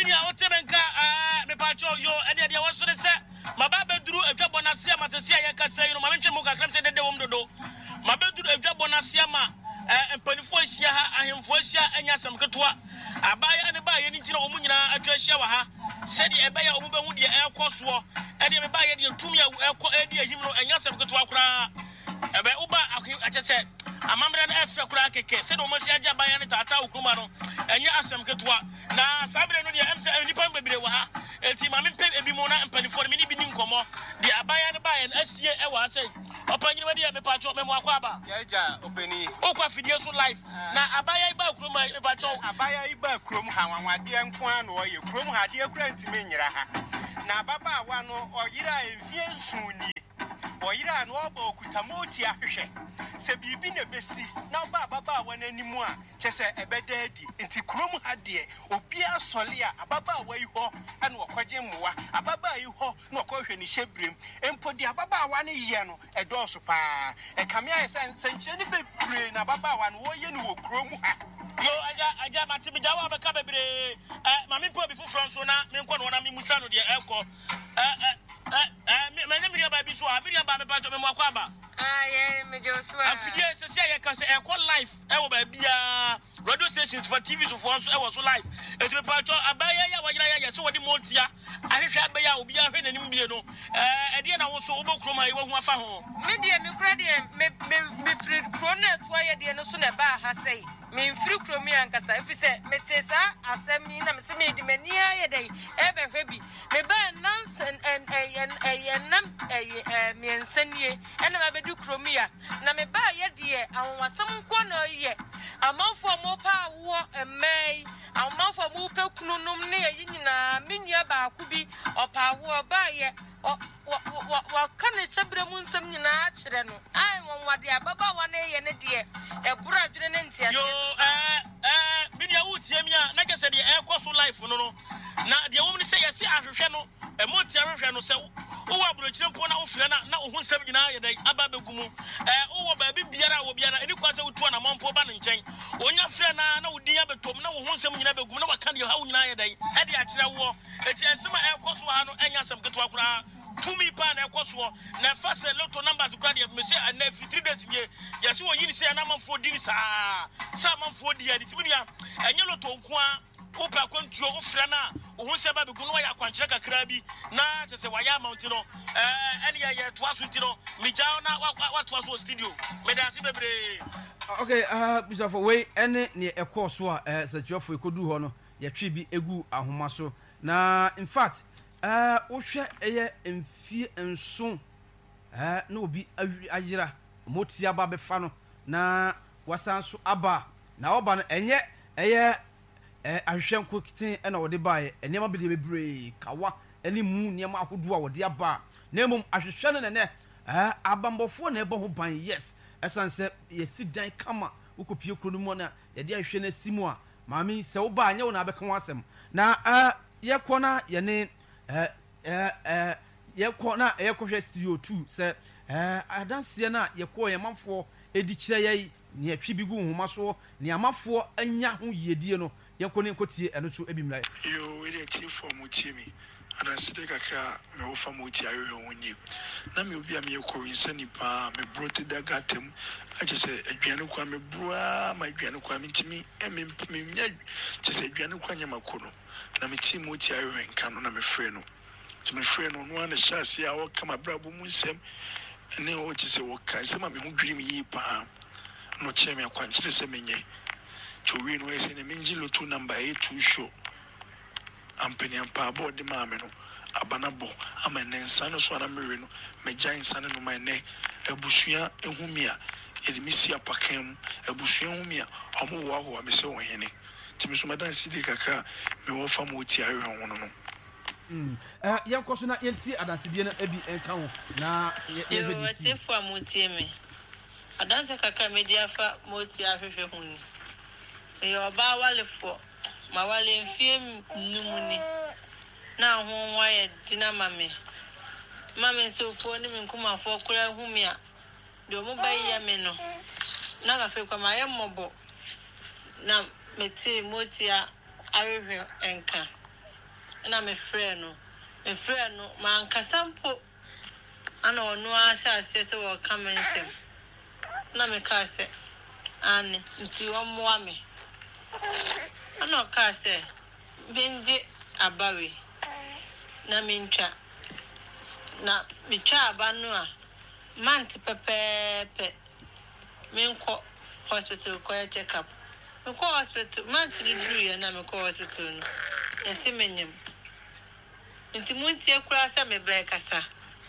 Minia Otemenka me pacho yo ene dia wo so ne se mababeduru adwabonase amasesia ye kasa yi no mamenche mo kakram se dede wom dodo mabeduru adwabonase ama empanifo ahia ha ahemfo ahia anya sam ketoa abaya ne ba ye ni ntina omu nyina atwa ahia wa ha sedi ebeya omu behu de ekoso ene me ba ye de tumi eko edi ahim no anya sam ketoa kura ebe uba achese amamre na efra kura keke sedi omu sia agya baya ne tata okruma no enya asam ketoa na sabre no de emse nipa bebre wa ha enti mame pe ebi mo na empanifo me ni bi ni nkomo de abaya ne ba ye asie e wa asai opanyini wadi me pacho me mo akwa ba yaja obeni okwa fidie so life na abaya iba krom me pacho abaya iba krom ha wanwade nko an no ye krom ha de kura ntime nyira ha na baba awa no oyira emfie nsuni oyira no oba okutamoti ahwehwe se bibi na besi na baba awa nanimu a chese ebeda adi nti krom ha de obi asole a baba awa yi ho ana okwaje mmoa ababa yi ho na okwahwe ni hyebrem empodi ababa awa ne ye no edoso pa ekamia ye senche ni bebre na baba awa no wo ye ni wo krom ha yo aja matibi dawa be ka bebre mami po bi fufro so na me nko no na mi musa no de eko me nyamiri ba bi so abiri ba me pacho me mo akwa ba yeah me joshua afidie se ya ka se eko life e wo ba bia radio stations for TV so for so e wo so life e me pacho abaya ya wajira ya so wodi multia ahwehwe abaya obi ahwe nanim bie no e de na wo so obokrom ha wo hu afa ho me de me kura de me free kronet wa ye de no so na ba ha sei me free kromi ankasa if say me tesa asemi na me se me di mania ye dey e be hwebi me ba nonsense nam me ensanie ena ma be du kromi a na me ba ye de awasam nko na ye amanfo mo pa wo emai amanfo mo pe kununum ne ye nyina menua ba akubi opa wo ba ye wa kane chebre mu nsam nyina akire no ai wonwade ababa wa na ye ne de e bura dwene ne ntia yo media wutie mi a na kese de ekoso life no na de wo ne se yesi ahwehwe no emoti ahwehwe no se wo wa burochire mpo na wo fira na wo nsam nyina ye dai aba begumu wo ba biara wo biara eni kwa se wuto na mompo ba ne nchen onya fira na wo din abetom na wo nsam nyina begumu na waka de ha wo nyina ye dai e de akire wo eti ensema ekoso ha no enya sam keto akura tumi pa na ekoso na fase lotto numbers kura de me se na fi 3 days ye yesi wo yini se na manfo di ni sa manfo di ya di tibia enye lotto nko a wo pa kwantuo wo fra na wo se ba begumu no ya kwankyere kakra bi na tese wa ya amount no ene ye toaso ntino mi jao na wa toaso studio me da si bebre okay bisafo we ene ne ekoso a sachiofo ekodu ho no ye twi bi egu ahoma so na in fact wo hwe eye emfie enso na obi ayira moti aba be fa no na wasanso aba na oba no enye eye ahwehwenko kitin na wode baaye enema be de bebre kawa eni mu niema ahodo a wode aba na emom ahwehwe no ne abambofo na ebo ho ban yes esanse yesi dan kama ukopie kro no mo na ye de ahwehwe na simu a maami se wo ba anye wo na abeka ho asem na ye kona ye ne ye kona ye kohwe studio 2 se adanse na ye ko ye manfo edi kire ye ne atwi bi gu homa so ne amafo anya ho yedie no ye kone nkotie eno so ebimra yo we dey team for mutiemi adanse de kakra me wo fa mutie ahwehwe wonyi na me obi a me ko winsani pa me brote daga tem aje se aduane kwa me broa ma aduane kwa me ntimi me nya je se aduane kwa nya makono na me team mutie ahwehwe nka no na me frɛ no to me frɛ no no na hyase a wo kama brabo mu nsem ne wo je se wo kan se ma me ho dwiri me yi pa no che me akwankyere se menye to we no ese ne menji loto number 82 show ampeni ampa board ma me no abanabo ama ne nsa no so na mere no me gyan nsa no ma ne abusua ehumi a edimisi apakam abusua ehumi a omo wo aho me se wo hene timi so madan sidi kakra me wo fa mo ti ahwe ho no yanko so na yenti adansedie na abi enka ho na ye hwedi fo amutie me adanse kakra media fa moti ahwehwe ho ni yo ba wale fo ma wale mfie numuni na ho wa ye dinama me mame so fo ni me nkuma fo kura humi a de mo ba ya me no na ma fe kwa ma ye mmobo na meti moti a ahwehwe enka na me frɛ no man kasampo ana ono a sha se se wo kamense na me ka se ane nti omoa me ana ka se benje abawe na mentwa na metwa aba no a mant pepepe menko hospital ko check up me ko hospital mant ni duru ya na me ko hospital no yesi menyem nti munti ekura sa me be kasa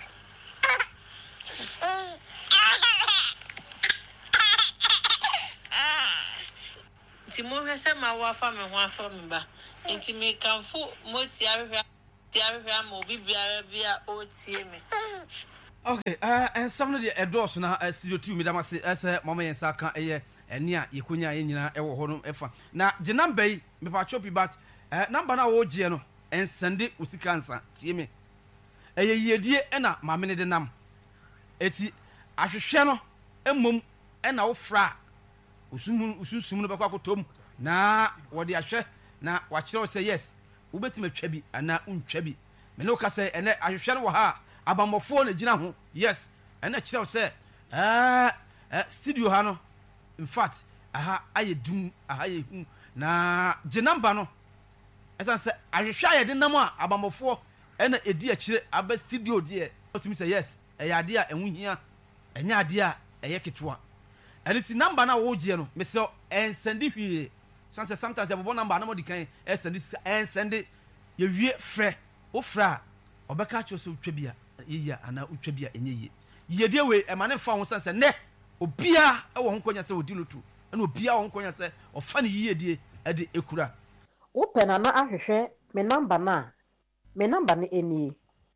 nti mo hwese ma wo afa me ho afa me ba nti me kanfo moti ahwehwa ma obi biara bia o tie me. Okay, and some of the adults now studio 2 me damase as mama yensa kan eye ene a yekonya ye nyina e wo ho no efa na je number yi me pa chopi but number na wo je no en sende usika nsa tie me eye yedie na mama ne de nam eti ahwehwe no emom na wo fra usum no bekwa kotom na wo de ahwe na wa kire wo say yes wo betima twa bi ana untwa bi me no ka say ene ahwehwe no wo ha abamofo na gina ho yes ene kire wo say studio ha no in fact aha ayedum aha yehu na je number no esan say ahwehwe ayede nam a abamofo ene edi akire aba studio de otumi say yes ade a enhu hia enya ade a eye ketwa ene ti number na wo gie no me say ensendi hwie sanse sometimes ya bobo number na mo dikan ensendi ye wie frɛ o fra obeka cho so twa bia ye ana utwa bia enye ye de we e ma ne fa ho sanse ne obia e wo ho konya se odi lotu ene obia wo ho konya se ofa ne ye die e de ekura wo pena na ahwehwe me number ne eni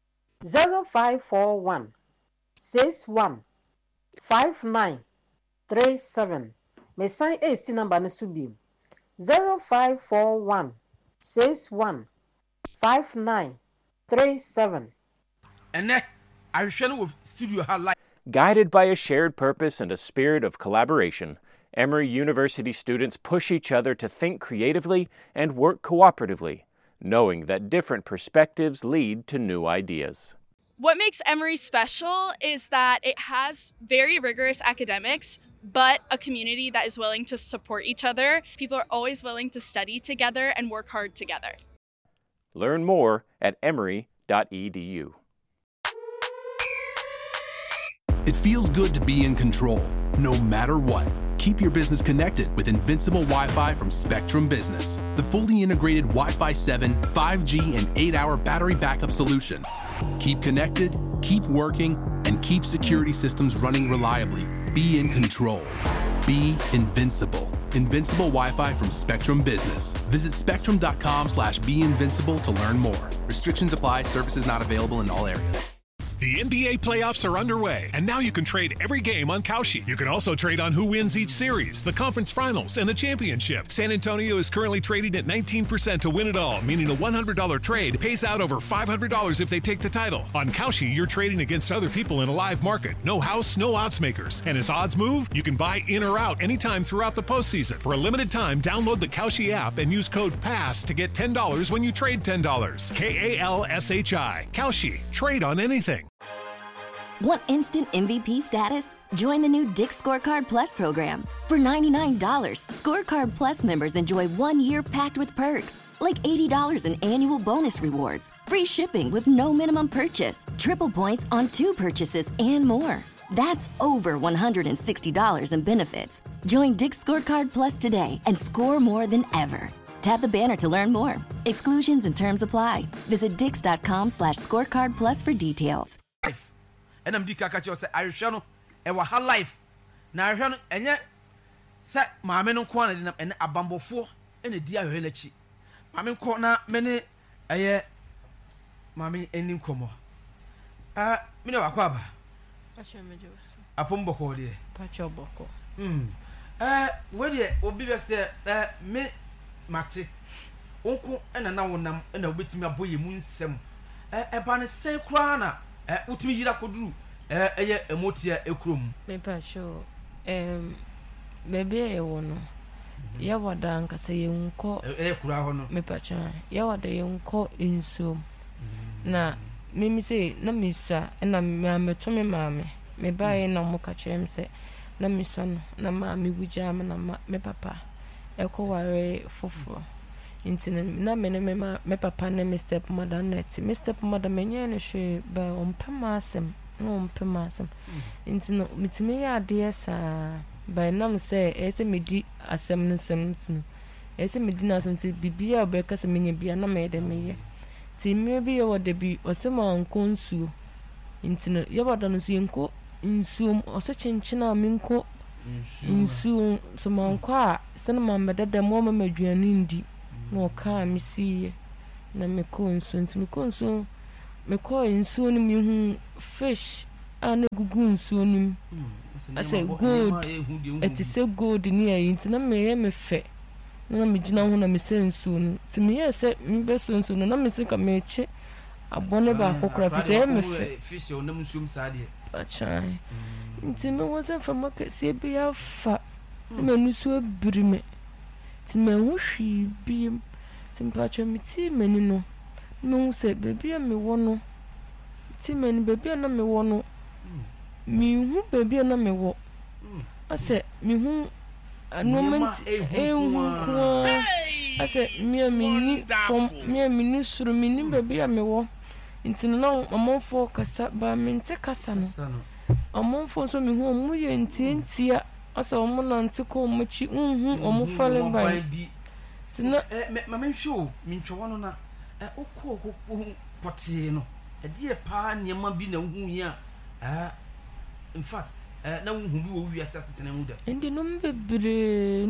0541 61 5937 me sign AC number ne subi 0541 61 5937 ene ahwehwe no wo studio ha live. Guided by a shared purpose and a spirit of collaboration, Emory University students push each other to think creatively and work cooperatively, knowing that different perspectives lead to new ideas. What makes Emory special is that it has very rigorous academics, but a community that is willing to support each other. People are always willing to study together and work hard together. Learn more at emory.edu. It feels good to be in control, no matter what. Keep your business connected with Invincible Wi-Fi from Spectrum Business, the fully integrated Wi-Fi 7, 5G, and 8-hour battery backup solution. Keep connected, keep working, and keep security systems running reliably. Be in control. Be invincible. Invincible Wi-Fi from Spectrum Business. Visit spectrum.com/beinvincible to learn more. Restrictions apply. Services not available in all areas. The NBA playoffs are underway, and now you can trade every game on Kalshi. You can also trade on who wins each series, the conference finals, and the championship. San Antonio is currently trading at 19% to win it all, meaning a $100 trade pays out over $500 if they take the title. On Kalshi, you're trading against other people in a live market. No house, no odds makers. And as odds move, you can buy in or out anytime throughout the postseason. For a limited time, download the Kalshi app and use code PASS to get $10 when you trade $10. KALSHI. Kalshi. Trade on anything. Want instant MVP status? Join the new Dick's Scorecard Plus program. For $99, Scorecard Plus members enjoy 1 year packed with perks, like $80 in annual bonus rewards, free shipping with no minimum purchase, triple points on 2 purchases, and more. That's over $160 in benefits. Join Dick's Scorecard Plus today and score more than ever. Tap the banner to learn more. Exclusions and terms apply. Visit dix.com/scorecardplus for details. And I'm Dika say ahwehwe no e wa ha life na ahwehwe no enye se maame no ko na en abambofo ene di ahwehwe na chi maame ko na mene eye maame eni komo mene wa kwa ba Pasha mejoso apombo ko de pacho boko we de obi be se me mate onko ena na wonam ena obetimi aboye mu nsem ba ne sen kura na utimi yira koduru eye emotia ekrom me pacho bebe e wono ya wada nkasa yenko kura ho no me pacha ya wada yenko inso na mimi say na misa na meto me maame me bae na mo ka kyerem se na misa no na maame wugya na me papa ware foforo intina na me papa na me step mother net me step mother menye ne hwe ba ompema asem no ompema asem intina mitime ya ade sa by nam say ese medi asem no sem tinu ese medi na asem ti bibia obeka se menye bia na me de meye ti me bi yo de bi osema nkonsu intina yabada no yenko nsuom oso chenchina minko nsuom so mankwa sene mambeda de mo maduane ndi no ka misiye na me konsu ntimi konsu me ko nsuo ni hu fish ana gugu nsuo ni ase good it is so good ni ayi ntina me fe na me gina ho na me sensu no timi yese mbe sensu no na me sika me che abone ba kokora fi se me fe fish o nam nsuom saade achai ntimi wo se fa make se bia fa me nusu abirime timi ho hwi biem timi pa cho mi ti meni no no se bebia me wo no ti meni bebia na me wo no mi hu bebia na me wo ase mi hu anomenti ase mi ni suru mi ni bebia me wo ntina na amonfo kasa ba mente kasa no amonfo so mi hu omu ye ntientia ase omu na ntiko omuchi omu fale bai tina mama show mi ntwo no na okọ poti no de pa niam bi na hu ya in fact na hu bi wo wi asase tena mu da ndi no bebre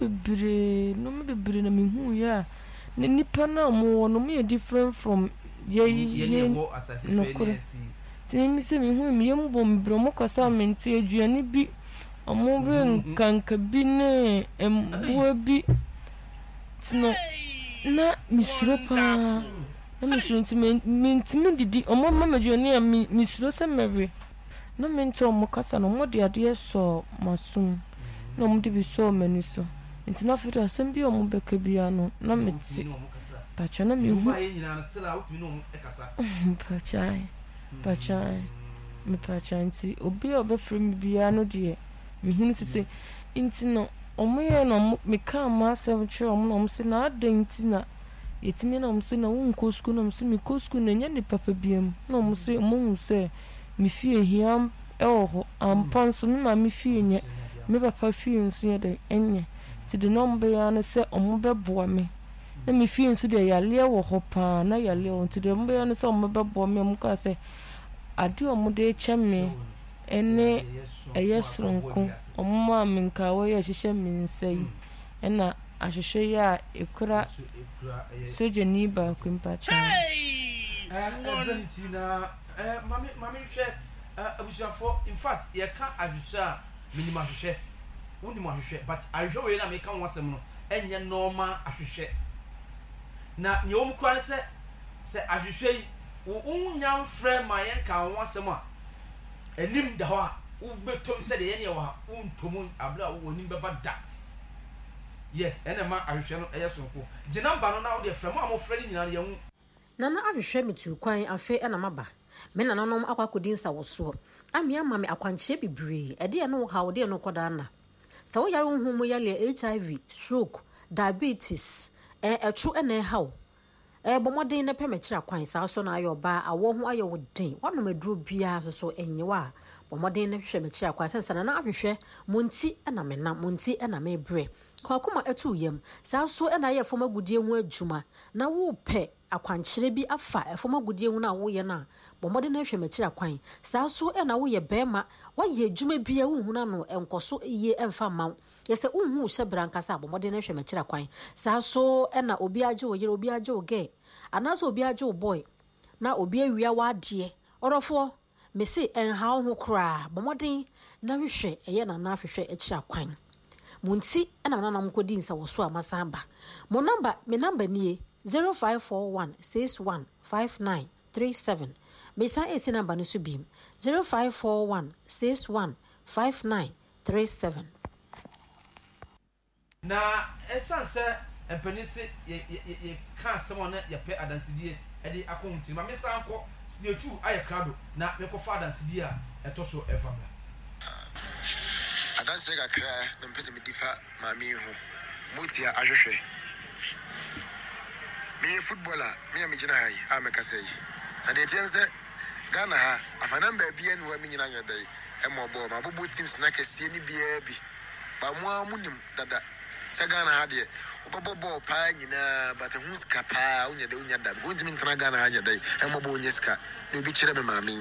na mi hu ya ne nipa na mo no me different from ye wo asase fe ti mi se mi hu mi yem bom bro mo kasa menti aduane bi omo be nkanka bi ne embuo bi tino na misro pa na misro ntimi didi omo mama aduane a misro se mewe na mento mo kasa no mo de ade so masum na mo de bi so mani so ntina fira asem bi omo beka bia no na meti pacha na mi hu pacha me pacha nti obi obefre mi bia no de mi hu sese ntino omo ye no me ka ma asem che omo no mo se na adan ntina yetimi na mo se na won ko school na mo se mi ko school na nya ni papa biam na mo se mo hu se mi fie hiam ho ampanso mi ma mi fie nye me papa fie nso ye de enye ti de no mbe ya no se omo beboa me na mi fie nso de yale wo ho pa na yale wo ti de mbe ya no se omo beboa me mo ka se ade omo de cheme ene eyesronko omo ma mi nka wo ye hihye mi nsai ena ahwehwe ya ekura soje ni ba kwimpa cha mami hwe abusuafo in fact ye ka ahwehwe a minima hwehwe woni mo ahwehwe but ahwehwe we na me ka wonsem no enye normal ahwehwe na ye wom kura se ahwehwe wo nya mfrɛ ma ye ka wonsem a enim da ho a wo betom se de ye ne wo ha wo ntom abla wo nim beba da yes ene ma ahwehwe no eyeso ko je number no na wo de frɛ mo amofrɛ ni nyina ye hu nana ahwehwe metu kwan afe na maba me nananom akwakodin sa woso amia ma me akwanche bibre ede no ha wo de no koda na sa wo yare hu mu yale HIV stroke diabetes etru ene hawo bomodin ne pemekira kwan sa so na ayo ba awo ho ayo wodin wono maduro bia so enyewa bomodin ne hwehwe mekira kwan sensa na ahwehwe munti na mena munti na mebre kwakoma etu yem sa so na ye foma gudie hu adwuma na wo pe akwankyere bi afa efoma gudie hu na wo ye na bomodin ne hwehwe mekira kwan sa so na wo ye bema wa ye adwuma bia hu na no enkoso ye emfa ma yese unhu hye brankasa bomodin ne hwehwe mekira kwan sa so na obi age wo yere obi age wo ge anaso obi age wo boy na obi awia wade orofo mesi enha ho kra bomodin na hwehwe eye na na hwehwe ekira kwan munti na nana mkodi nsa woso amasamba mo number me number nie 0541615937 mesa esi number no so bim 0541615937 na esanse empenise ye ka someone na ye pe adansidie e de akonti ma mesa anko studio 2 aye krado na me ko fa adansidie a etoso efamla adanse ga kra na mpese me difa ma mi hu mutia ahwehwe me footballer me am gina hai a me kasai na de tiense Ghana ha afana mba bia no wa minyina nya dai e mo bo ma bobo teams na kese ni bia bi ba mo amunim dada se Ghana ha de obobo pa nyina but hu ska pa unya da go ntimi ntana Ghana ha nya dai e mo bo nya ska no bi kire me maami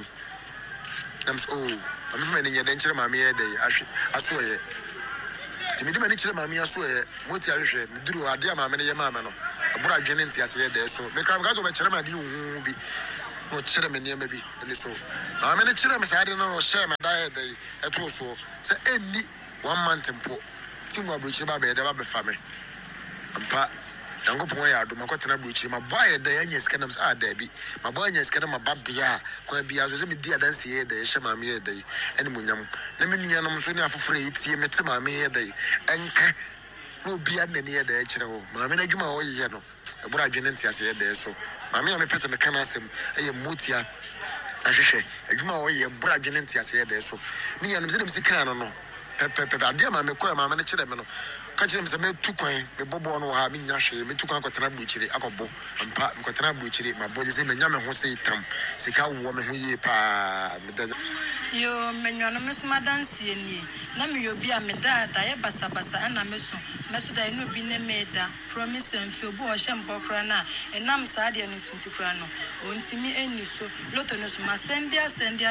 nam so am fi me nya den kire maami e dai aso ye timi di me ni kire maami aso ye moti ahwehwe duru ade maami ne ye maami no abura adwene ntiase ye dai so me kram ga zo be kire ma di hu bi no chere me niam bi ni so na me ne chere me saade no share me dai dai eto so se eni 1 month mpo timu abrochi ba be da ba fa me ampa dango pon ya do makotena abrochi ma boy da anya skanam sa da bi ma boy anya skanam ma babdia kwa bia so se me di adanse ye da ye hye ma me ye dai eni munyam na me nuanom so ne afoforo etie me te ma me ye dai enka no bia na ne ye da kire ho ma me na dwuma ho ye no ebura adwene ntiase ye da so Mami ame pese me kana asem eye mutia ahwehwe adwuma wo ye bra adwene ntiase ye de so me nyanum se dem sika no pepe ade ma me ko ma me kire me no ka kire me se me tukwan me bobo no ha me nya hwe me tukwan akotena buchire akobo ampa me kotena buchire ma boje se me nya me ho se itam sika wo me ho ye pa me da yo me nyanum me sma dance ni na me yo bia me da ye basa na me so da no bi ne me da promise and feel bo hye kra na enam saade no sunti kra no ontimi eni so loto no so ma sendia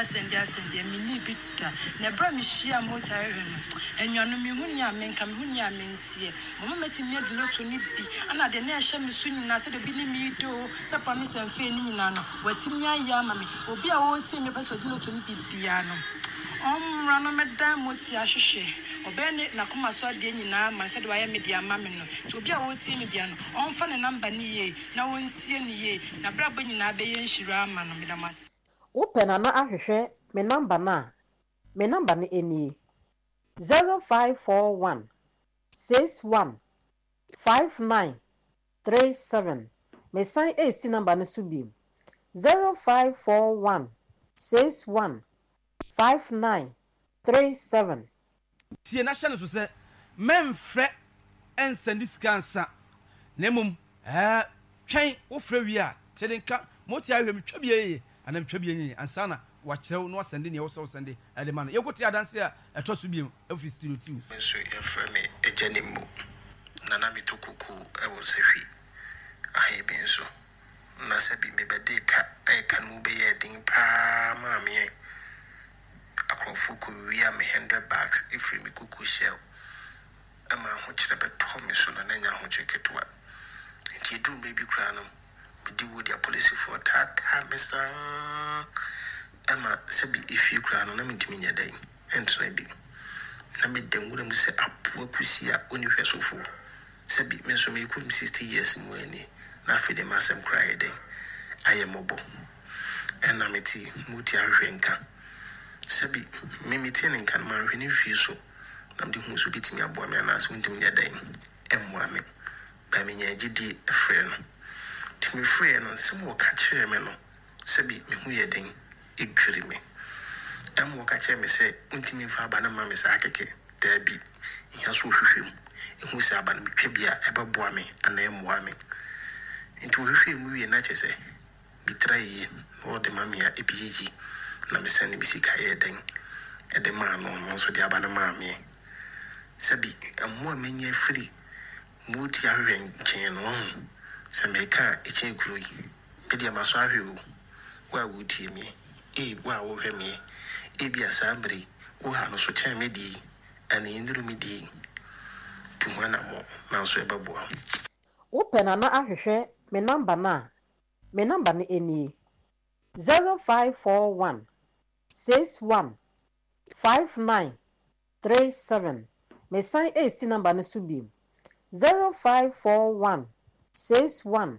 mi ni bita na bra mi hia mota hwe no enwanu mi hunya me nka mi hunya me nsie mo metimi de loto ni bi ana de na hye me so nyina se de bi ni mi do se promise and feel ni nyina no watimi aya ma me obi a wo ti me peso de loto ni bibia no rano meda moti ahwehwe obene na koma so ade nyina man se de waye media mame no to obi a wo tie media no onfa ne number ni ye na wontie ni ye na brabo nyina be ye nhira ama no medamas wo pena na ahwehwe me number ni eni 0541 61 5937 me sign AC number ne subi 0541 61 5937 tie na hye no so se memfre ensandi skansa nemum twen wo fra wi a tedenka moti ahwem twabie anam twabie nyi ansana wa kirew no sende ne wo so sende ade man yekote adanse a eto so biem afi studio 2 so e fra me ejanemu nana mi tokuku e wo sehwi ahe bin so na sabi me bedeka e kan mu be ye din pa ma me akrofuku we am 100 bags if me kuku shell ama ho kire beto me so na nya ho cheketwa nti du baby kra no bidi wo dia police for that mr ama sabi if you kra no na mitimi nya dai entra bi na me dengure mu se apu akusia oni hwesofo sabi me so me ku 60 years mu ani na fide masem kra ye dai ayemobo ena meti muti ahwenka sabi mimiti ne kan man hwene fie so na de hu so bitimi aboa me na so ntimi nya dai emmoa me ba me nya gidi efre no timi free no nsem wo ka kire me no sabi me hu ye den edwiri me wo ka kire me se ntimi fa ba na ma me sa akeke da bi nya so hwehwem ehu se aba na metwa bia ebeboa me ana emmoa me nti hwehwem wie na chese bitraye no de mamia ebiyi na me send bisika ye den e de ma no so de aba na ma me sabi ammo menye free muti ahwen chen no se me ka e chen kuro yi be de ma so ahwe o wa wuti mi wa wo hwe mi e bia sambre wo ha no so chen me di ani nduru mi di tumana mo na so e babo wo pena na ahwehwe me number ni eni 0541 61 5937 me sign AC number ne subi 0541 61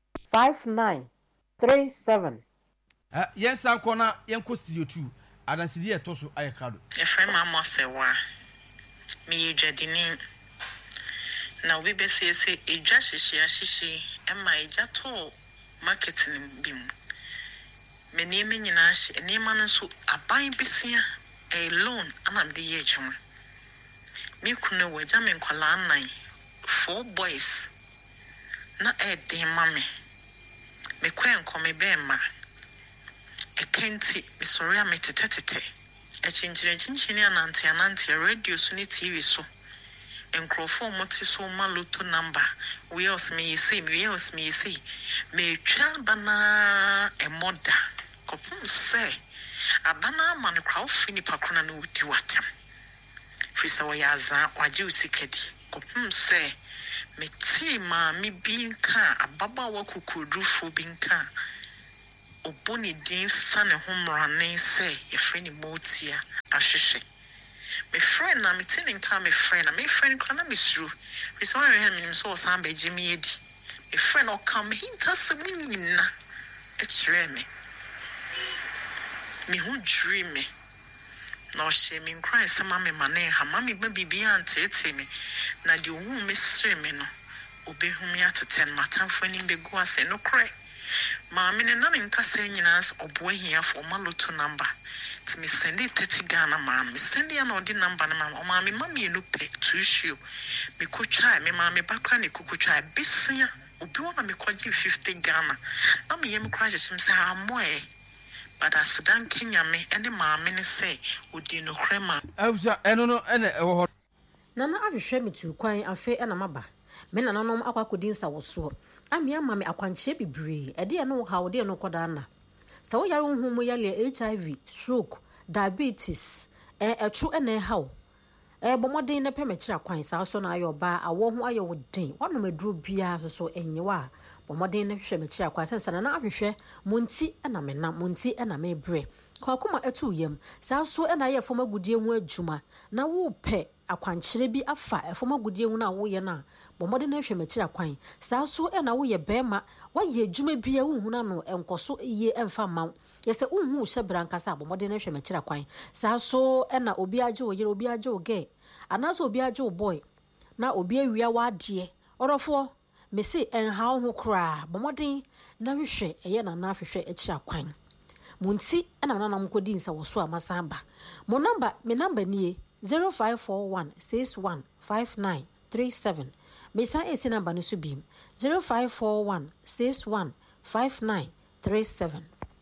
5937 yes ankona yenko studio 2 adansidi etoso ayekrado e frema mo se wa mi yedwadini na obi bɛsie sɛ edwa hyehye ɛma egya to marketing bi mu me nneɛma nyinaa hye nneɛma no nso aban besia loan ana mde yɛ adwuma me kunu wagya me nkwalaa 9 4 boys na ɛden ma me kwen nkɔme bɛma ekenti me sorry a me tetetete chinchini ananti radio so ni TV so enkrofo moti so ma loto number we else me say me twa bana emoda kopum say abana man krawo fini pakona no wudi watam fisa wo yaza waje usikedi kopum say me ti ma mi binka ababa wa kukudufu binka oboni din sane homrane say your friend motia ahwehwe me friend na me tin nka me friend kana me suru reason why I mean so san be jimi edi me friend o come hinta se munyina e kire me hu dream me no she me nkran se ma me mane ha ma me ba bibia antete me na de hu me sere me no obehu me ateten matamfo ni be go ase no kre Mama ne nan nkasa nyinaas obo ahia for maloto number ti me send 30 Ghana ma me send ya na odi number na ma me mama enu pe to issue me kotwa me mama bakra ne kokotwa besia obi wona me kwaji 50 Ghana na me yem kra hyem say amoe but asedan Kenya me ene mama ne say odi no krema awusa eno no ene ewo nana ahwehwe metu kwan afe na maba me nananom akwakodin sa woso amia mame akwanche bibre ede ye no ha wode no koda na sa wo yare humu yale HIV stroke diabetes echu ene hawo bomoden ne pemekira kwan sa so na ayoba awo ho ayo wodin wono meduro bia so enyewa bomoden ne hwehwe mekira kwan sensa na ahwehwe munti na mena munti na mebre kwakoma etu yam sa so na ye foma gudie hu adwuma na wo pe akwankyere bi afa efoma gudie hu na wo ye na bomoden ne hwehwe mekira kwan sa so na wo ye bema wa ye adwuma bia wo hu na no enkoso ye emfa maw yese unhu hyebra nkasa bomoden ne hwehwe mekira kwan sa so na obi age wo yere obi age wo ge anaso obi age wo boy na obi awia wade orofo mesi enhaw ho kra bomoden na hwehwe eye na na hwehwe ekira kwan munti na nanam kodi nsa wo so amasamba mo number me number nie 0541615937 mesa esi number no so bim 0541615937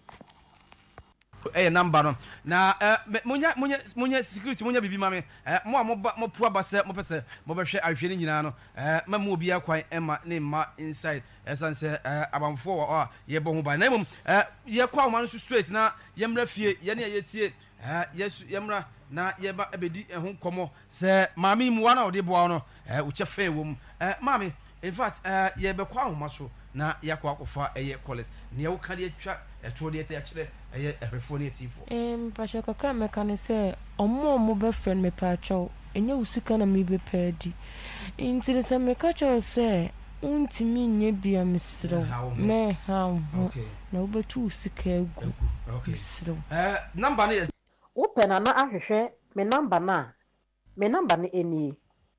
number no na munya security munya bibi mame mo pua base mo pese mo behwe ahwe ni nyina no mamu obi akwan ema ne ma inside esanse abamfo wa ye bo ho ba na mum ye kwa man so straight na ye mra fie ye ne ye tie yesu ye mra na ye ba ebedi ehun komo se mami mu wana ode bo no uche fe wom mami in fact ye be kwa ho so na yakwa akofa eye college ne wo ka de atwa etwo de te akire eye ehwefo ne tifo pasha kakra meka ne se omo be friend me pacho enye usika na me be pedi intire se meka cho se untimi nye bia misro me ha na obetu usika egu misro number ne open na ahwehwe me number ne eni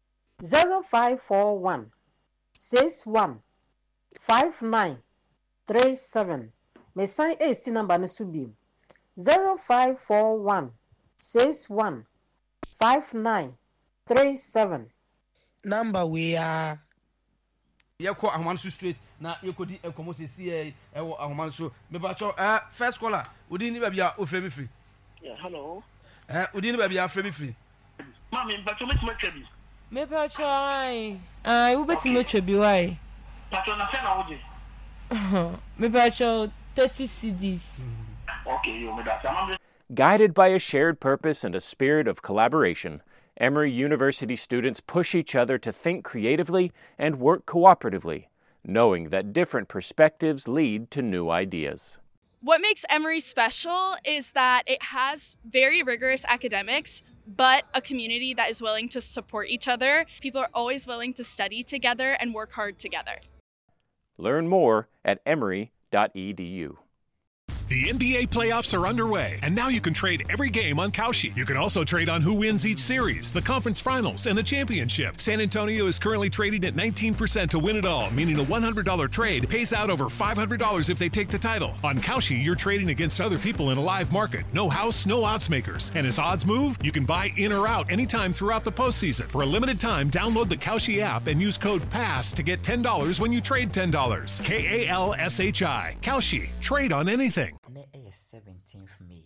0541 61 5937 me sign AC number ne subim 0541 61 5937 number we are yeko ahomanso straight na yekodi enkomo sesi ewo ahomanso me ba cho first caller odi ni ba bia ofremi free hello odi ni ba bia ofremi free mama me ba cho metima twabi me ba cho ai wo betima twabi wai patron na fe na woje me ba cho 30 CDs. Okay, Guided by a shared purpose and a spirit of collaboration, Emory University students push each other to think creatively and work cooperatively, knowing that different perspectives lead to new ideas. What makes Emory special is that it has very rigorous academics, but a community that is willing to support each other. People are always willing to study together and work hard together. Learn more at emory.edu. The NBA playoffs are underway, and now you can trade every game on Kalshi. You can also trade on who wins each series, the conference finals, and the championship. San Antonio is currently trading at 19% to win it all, meaning a $100 trade pays out over $500 if they take the title. On Kalshi, you're trading against other people in a live market. No house, no odds makers. And as odds move, you can buy in or out anytime throughout the postseason. For a limited time, download the Kalshi app and use code PASS to get $10 when you trade $10. KALSHI. Kalshi. Trade on anything. 17th May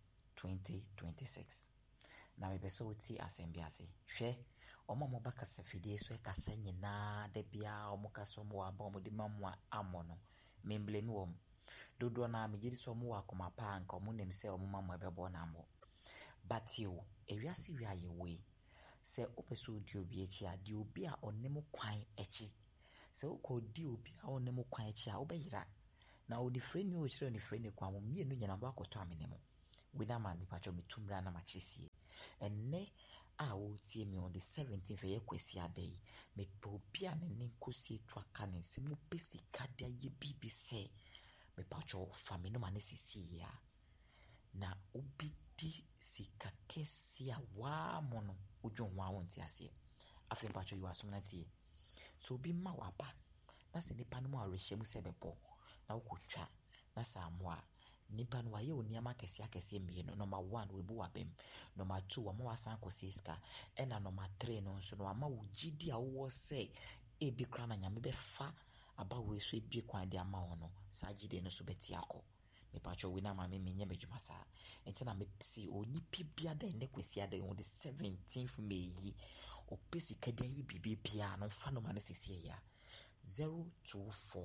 2026. Na mebeso uti asembiase. Hwe omo mobaka safidie so ekasa nyina de bia omo kaso mo aba omo de mamwa amono. Memble mi wom. Dodo na megidi so mo akoma pa anka omo nem se omo mamwa bebo na mo. Batio ewiase wi ayewe. Se opeso di obi echi a di obi a onemu kwan echi. Se okodi obi a onemu kwan echi a obeyira. Na odi friend you chiro ni friend kwa mo mienu nyina ba akoto amenemo wina man mi pacho mitumra na machisi enne a wo tie mi on the 17th ye kwesi adai me popia ne nkosi twaka ne se mo pesi kada ye bibi se me pacho fami no mane sisi ya na obidi sika kesi a wa mono ujon wa wonti ase afi pacho you asomna tie so bi ma waba na se nipa no mo arehyem se bebo na ukutwa na samwa nipa no waye oniama kese mieno. Number 1 webu wabem, number 2 wama wasan kosiska, ena number 3 no nso no wama ugidi a wo se ebi kra na nyame befa aba we so ebi kwan de ama hono sajide no so beti akọ me pacho wina ma me menye medwuma sa enti na me psi oni pibia da ne kwesi ada on the 17th May yi opesi kada yi bibia no fa no ma ne sisi ya 024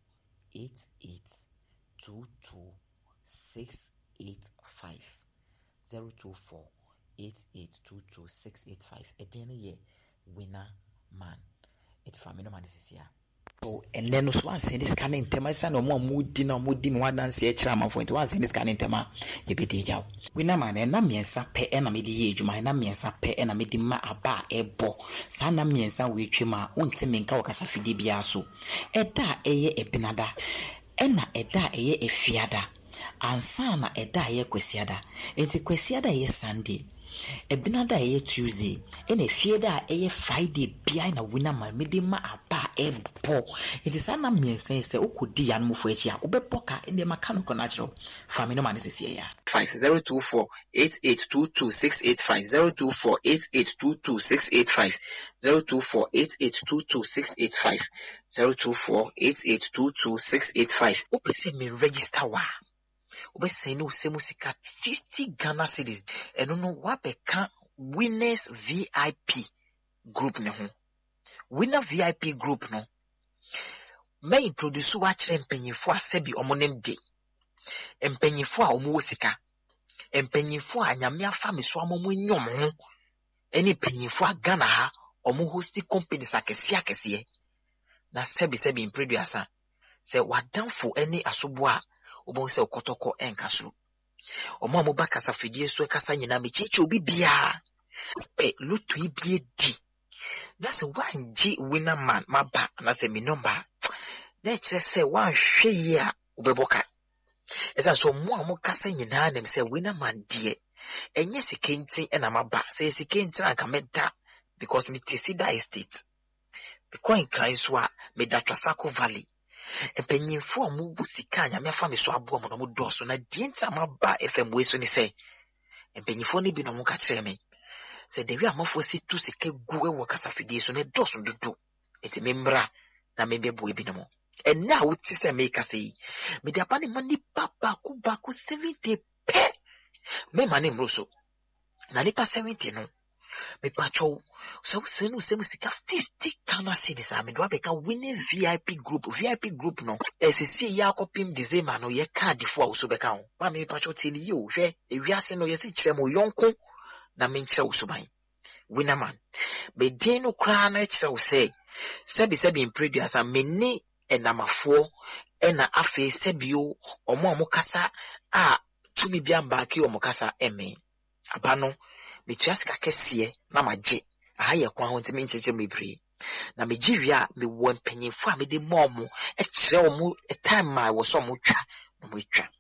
88222685 024 88222685 edene ye winner man it family man this year so and then so one send this scanning tema san no more mudi na mudi me wadanse e kira amafo enti one send this scanning tema ye bedi jaw winner man e na miensa pe e na medi ye adwuma e na miensa pe e na medi ma aba ebo sa na miensa we twema onti menka wakasa fidi bia so eda eye ebinada ena eda eye efiada ansana eda eye kwesiada enti kwesiada eye Sunday ebinada eye Tuesday ena efiada eye Friday bia na winner man medi ma aba ebo enti sana miensa se okodi ya no fo echi a obeboka ende maka no natural family man is here ya 024 88222685 024 88222685 024 88222685 opese me register wa obese no se musika 50 Ghana cedis eno no wa beka winners VIP group ne ho winner VIP group no may introduce wa kire mpanyifo asabi omonem de mpanyifo a omo sika mpanyifo a nyame afa me so amomo nyom ho eni mpanyifo a Ghana ha omo hosting companies akese na sebi impreduasa se wadamfo eni asobo a obon se okotoko enkasro omo amoba kasa fidie so kasa nyina mechichi obi bia lutu ibie di na se wanji winner man maba na se mi number na kire se wan hwe yi a obeboka esa so mo amo kasa nyina nem se winner man die enye sikenti ena maba se sikenti anka meda because me tisida estate because in Kraiswa me da Trasako Valley empanyimfo amu busika nya me fa me so abo mo no doso na die nta maba FM we so ni se empanyimfo ni bi no mo ka kire me se dewi amafo si tu sike guwe wo kasa fidie so ne doso dudu eti membra na me bebo ebi no mo and now what is me ka say me dia pa ni mani papa ku 70 pe me mani mroso na ni pa 70 no me pacho so se musika 50 Ghana cedis a me do abeka winners VIP group no SC ya kopim December no ye card fo a so beka ho ma me pacho tell you hwe ewiase no ye si kire mo yonko na me nkyere wo so ban winner man be din no kra na kire wo say sebi impreduasa meni enamafo ena afi sebio omo kasa a tumi bia mbaki omo kasa eme abano metuasika kese na maje ahaye kwa ho ntimi ncheche mebri na mejiria me wo mpanyimfo a me de momo e kire omo time ma wo so mo twa no mo twa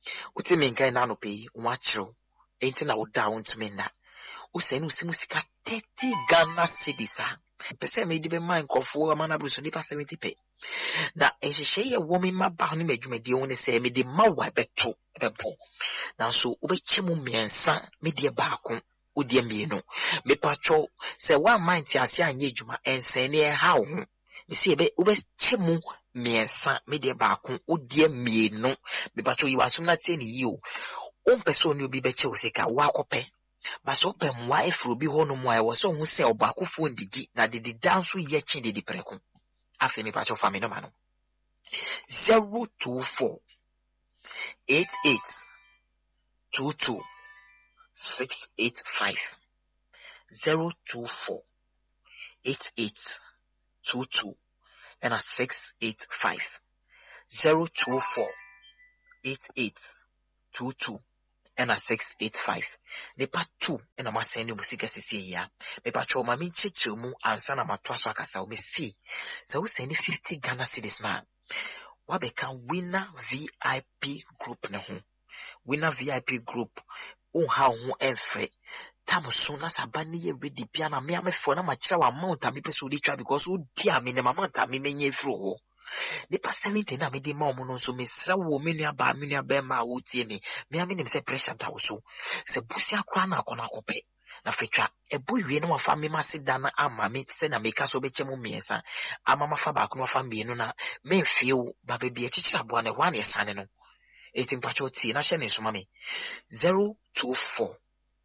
Uti menkai na no pay, wachro, ain't na uda won't mena. Usenu simusika 30 Ghana cedis. Pese me di be mind kofo amana bruso nipa 70 pay. Na ehye ye woman ma ba no medwumadi won se me di ma wa beto bebo. Na so ubechemu miensa me di baako odi mienu. Me pacho se one mind ti ase anye adwuma ense ne ha wo. Me se be ubechemu miensa me di baako odi mienu. Me pacho yi wasum na tie ni yi o. On person ni obi beche o seka wa kope. Baso pe mwa efro bi hono mwa wo so hu se obakofo ndidi na de danso ye chi de preko. Afi me pacho fa me no mano. 024 88 22 685 024 88 22 and a 685 024 88 22 and a 685. The part 2 and a massendi musica ya. Me patrol mammy chichumu and sana matwaswa kasa me see. So send 50 Ghana cedis man. What become winner VIP group na home. Winner VIP group. Oh how who every time soon as a bunny ready piano me am for na machawa amount a me pursue because who dear me amount a me menye fro. The person na me di mom no so me sra wo me nua ba ma wo tie me am nim se pressure da wo so se busia kra na akona kope na fetwa ebo wie no afa me masida na ama me se na meka so beche mu miensa ama mafa ba ko afa mienu na me feel ba be bi echichira bo na hwa na esane no etim pacho tie na hye ne so ma me 024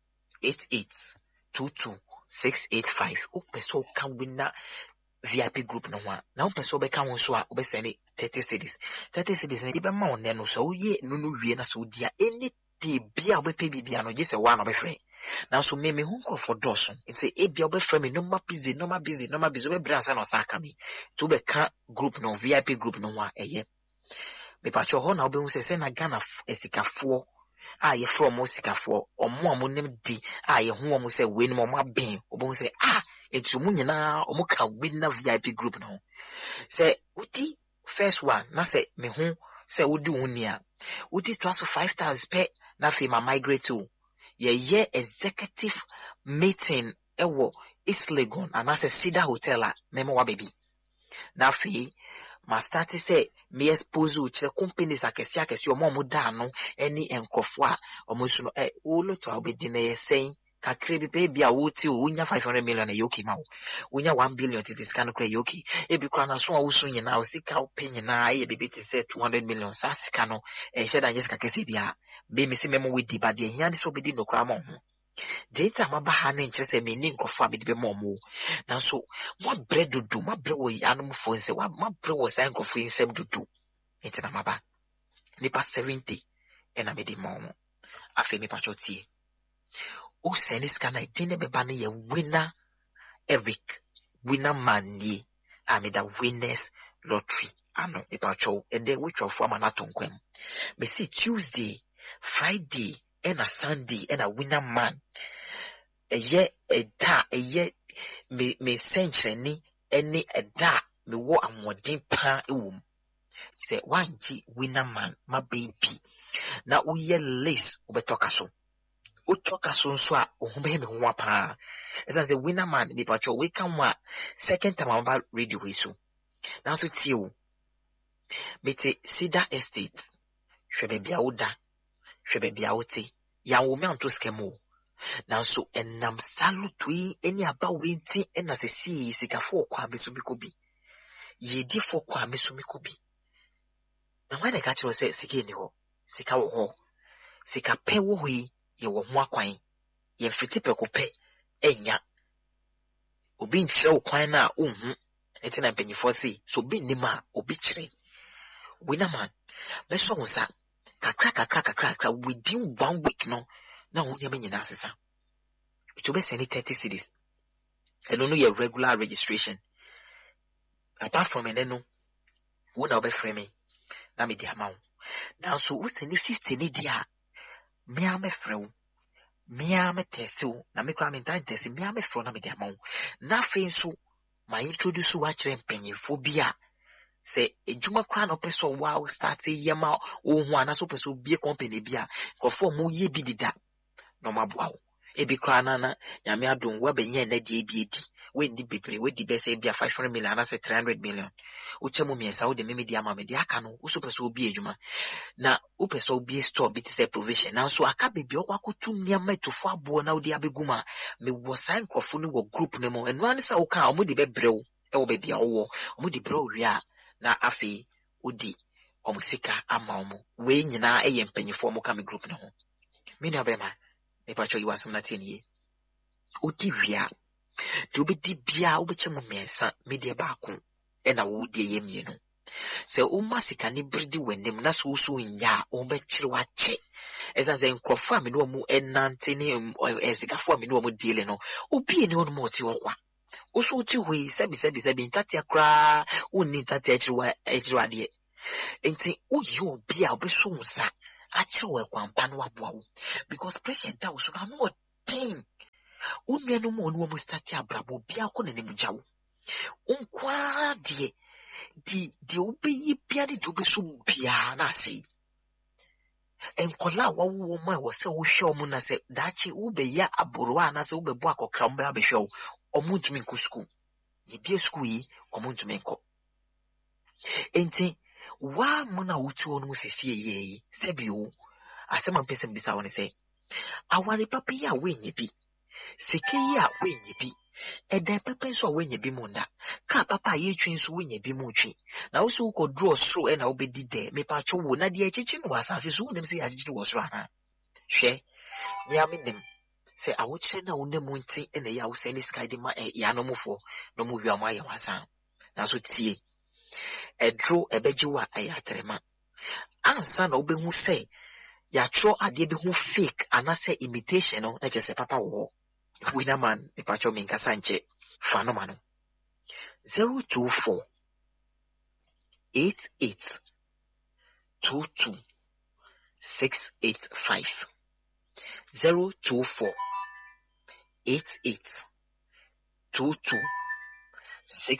88 22 685 o peso kan winna VIP group no one. Now person be come so a be send 30 cedis. 30 cedis na be ma on no so ye no wie na so dia any day bia we pay bia no just one be free. Now so me hu for doson. It's a bia be free me no ma busy we branch na saka me. To be ka group no VIP group no one eye. Me pa cho ho na obe hu se na Ghana esikafo a ye from osikafo omo amonim di a ye hu omo se we no ma ben obe hu se it's munyina omuka winna VIP group no. Say uti first one na say me hu say udi unia. Uti twaso 5,000 pe na fe ma migrate to. Ye executive meeting ewo East Legon and as a Cedar Hotel memo wa baby. Na fe ma start say me expose uchi companies akesi omo da no any enkofo a omo su no wo lo to obedi na ye saying kakre bi baby a wuti unya 500 million yoki ma unya 1 billion to this kind of yoki e bi kwa na so a wusu nyina o sika openye na ye bi te say 200 million sa sika no e sheda nyeska kese bia be mi se memo we di ba de hia de so be di no kra mo ho data ma ba ha na nche se me ni nkofo a be di mo mo na so mo bre dudu ma bre wo anum fo nse wa ma bre wo sa nkofo insem dudu enti na ma ba nipa 70 e na me di mo mo afi mi pa chotie o senis kana dine beba ne ye winner Eric winner mani amida winners lottery ano eba cho and then which of form na tonkwem me see Tuesday Friday and a Sunday and a winner man eye da eye me century ni any da me wo amodin pa ewum say one g winner man my baby na uye list obetoka so utoka so a ohumbe me ho pa esa say winner man ni pacho we kan wa second time about radio we so na so tie o mete Cedar Estate hwe bia oda hwe bia oti ya wo me anto skemo na so enam salutui eni aba wenti ena se si sikafo kwa mesumikobi yedi fo kwa mesumikobi na wane ka chiro se sike ni ho sika wo ho sika pe wo hi ye wo ho akwan ye fiti pe ko pe enya obi nchire wo kwan na ohun enti na mpanyifo se so bi nima obi chire winner man meso wo sa kakra within 1 week no na wo nyame nyina asesa it will be 30 cedis and no your regular registration apart from no wo na obe frame me na me di amount now so we send 50 ni dia me am frɛ me am test na me kra me tan test me am frɛ na me di amount na fe nso ma introduce wa kyerɛ mpanyefo bia say a juma crown of person wow start a yama or one as opposed to be a company beer, or for more ye be that. No ma wow. Ebi kranana, Yamia don't web and yen DBD. When the people with the best be 500 million, I say 300 million. Uchamumi Saudi the media mamma diacano, Usupas will be a juma. Na Upes will be a store bit say provision. Now so I can't be Bioko too near me to far born out the abiguma. Me was sign crofuni group nemo and one is okay, Mudi bebro, El baby or Mudi bro ria, na afi, Udi, Omusika, Amamu, weighing na a penny for Mokami group no. Mina bema. Epacho you asum na tieni odi wia de obedi bia obechemu mensa media baako e na wo die yemie no se o masika ni bridi wenem na so so nya o bechire wache esanze nkrofo a me no mu enante ni esikafo a me no mu diele no obi eni onu moti okwa o so ti hui sebi ntati akra onni ntati achirwa de enti o yi obi a obeso nsa actually kwampa no aboawo because pressure da so na no thing unye no mo no mo start abrabo bia ko na nim jawo unkwa de di obeyi bia de obeso bia na sei enkola wawo mo e wo se wo hwe omo na se dachi ubeya aboro na se ubebo akokra mba abehwe omo ntumi nko school ye bia school yi omo ntumi nko enti wa muna wutu onu sesi ye sebio asema mpese mbisa woni se awari papa ya wenye bi seke ya wenye bi eda papa so wenye bi munda ka papa ye twen so wenye bi mu twen na wo so ko draw so e na obedi de me pa cho wo na de echichi no asase so wonem se ya chichi wo so ana hwe mi aminem se awochire na wonem nti e na ya wo se ni sky de ma ya no mufo no mu wi amaye wasan na so tie edro ebejiwa ayatrema ansa na obehu say ya tro ade be hu fake anase imitation no na chese papa wo wina man e pacho minka sanche fanomano 024 88 22 685 024 88 22 6